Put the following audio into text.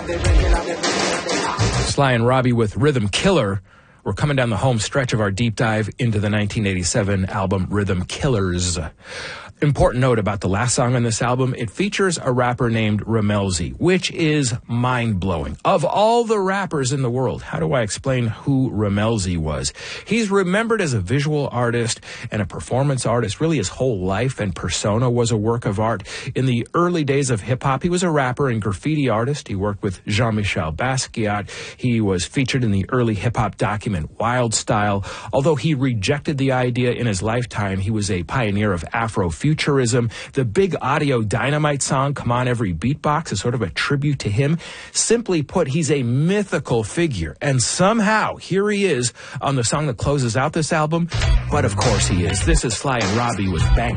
Sly and Robbie with Rhythm Killer. We're coming down the home stretch of our deep dive into the 1987 album Rhythm Killers. Important note about the last song on this album, it features a rapper named Rammellzee, which is mind-blowing. Of all the rappers in the world, how do I explain who Rammellzee was? He's remembered as a visual artist and a performance artist. Really, his whole life and persona was a work of art. In the early days of hip-hop, he was a rapper and graffiti artist. He worked with Jean-Michel Basquiat. He was featured in the early hip-hop document Wild Style. Although he rejected the idea in his lifetime, he was a pioneer of Afrofuturism. The big Audio Dynamite song, Come On Every Beatbox, is sort of a tribute to him. Simply put, he's a mythical figure. And somehow, here he is on the song that closes out this album. But of course he is. This is Sly and Robbie with Bank